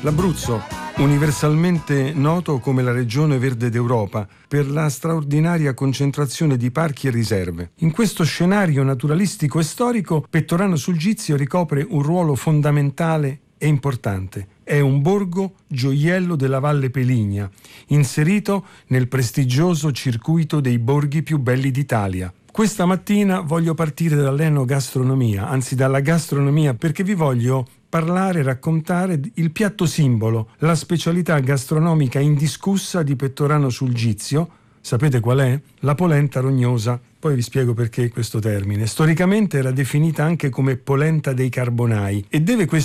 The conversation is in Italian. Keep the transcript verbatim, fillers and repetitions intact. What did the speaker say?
L'Abruzzo, universalmente noto come la regione verde d'Europa per la straordinaria concentrazione di parchi e riserve. In questo scenario naturalistico e storico, Pettorano sul Gizio ricopre un ruolo fondamentale e importante. È un borgo gioiello della Valle Peligna, inserito nel prestigioso circuito dei borghi più belli d'Italia. Questa mattina voglio partire dall'enogastronomia, anzi dalla gastronomia, perché vi voglio parlare e raccontare il piatto simbolo, la specialità gastronomica indiscussa di Pettorano sul Gizio. Sapete qual è? La polenta rognosa. Poi vi spiego perché questo termine. Storicamente era definita anche come polenta dei Carbonai e deve questo